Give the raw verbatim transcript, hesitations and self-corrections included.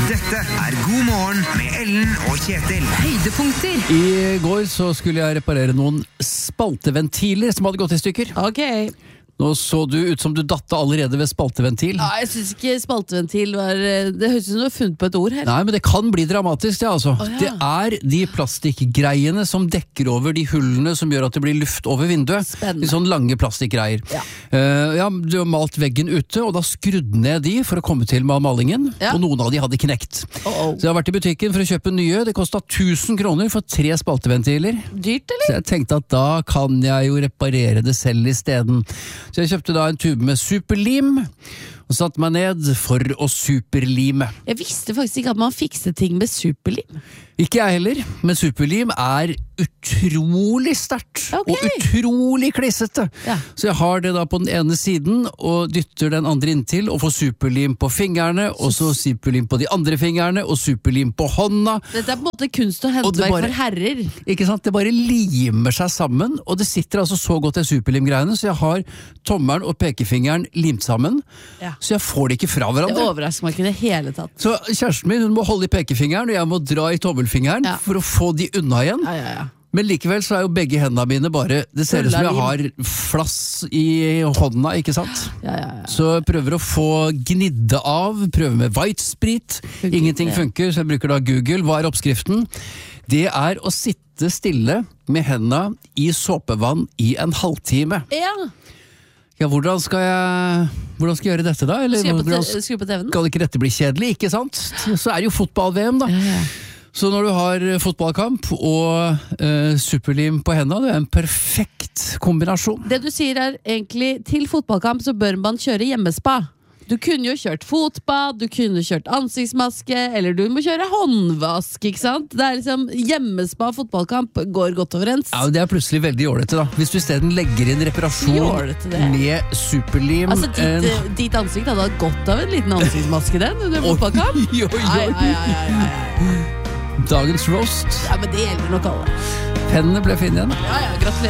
Dette er God morgen med Ellen og Kjetil. Høydepunkter. I går så skulle jeg reparere noen spalteventiler som hadde gått i stykker. Ok. Nå så du ut som du datte allerede ved spalteventil. Ja, jeg synes ikke spalteventil var... Det høres ut som du har funnet på et ord her. Nei, men det kan bli dramatisk, det altså. Å, ja. Det er de plastikkgreiene som dekker over de hullene som gjør at det blir luft over vinduet. Spennende. De sånne lange plastikkgreier. Ja. Uh, ja, du har malt veggen ute, og da skrudde ned de for å komme til med malingen, Ja. og noen av de hadde knekt. Oh, oh. Så jeg har vært i butikken for å kjøpe nye. Det kostet tusen kroner for tre spalteventiler. Dyrt, Så eller? jeg tenkte at da kan jeg jo reparere det selv i stedet. Så jeg kjøpte da en tube med superlim, og satte meg ned for å superlime. Jeg visste faktisk ikke at man fikset ting med superlim. Ikke jeg heller, men superlim er utrolig sterkt, Ok. og utrolig klissete. Ja. Så jeg har det da på den ene siden, og dytter den andre inntil, og får superlim på fingrene, og så superlim på de andre fingrene, og superlim på hånda. Dette er på en måte kunst og Og det håndverk bare- for herrer. Ikke sant? Det bare limer seg sammen, og det sitter altså så godt i superlimgreiene, så jeg har tommelen og pekefingeren limt sammen, Ja. så jeg får det ikke fra Det hverandre. overrasker meg ikke i det hele tatt. Så kjæresten min, hun må holde i pekefingeren, og jeg må dra i tommelfingeren Ja. for å få de unna igjen. Ja, ja, ja. Men likevel så er jo begge hendene mine bare, det ser ut som jeg har flass i hånda, ikke sant? Ja, ja, ja. Så jeg prøver å få gnidde av, prøver med white sprit, Funker ingenting ikke. funker, så jeg bruker da Google. Hva er oppskriften? Det er å sitte stille med hendene i såpevann i en halvtime. Ja, Ja, hvordan skal jeg, hvordan skal jeg gjøre dette da? Eller skru på, hvordan te- skru på T V-en. skal ikke dette bli kjedelig, ikke sant? Så er det jo fotball-V M da. Ja, ja. Så når du har fotballkamp og eh, superlim på hendene, det er en perfekt kombinasjon. Det du sier er egentlig, til fotballkamp så bør man kjøre hjemmespa. Du kunne jo kjørt fotbad, du kunne kjørt ansiktsmaske, eller du må kjøre håndvask, ikke sant? Det er liksom, hjemmespa og fotballkamp går godt overens. Ja, det er plutselig veldig ålreit da. Hvis du i stedet legger inn reparasjon Jålete det. med superlim. Altså, ditt, en- eh, ditt ansikt hadde hatt godt av en liten ansiktsmaske den under fotballkamp. Oi, oi, Ja, ja, oi. ja, ja, ja, ja. Dagens roast. Ja, men det gjelder nok alle. Pennene ble finne igjen. Ja, ja, gratulerer.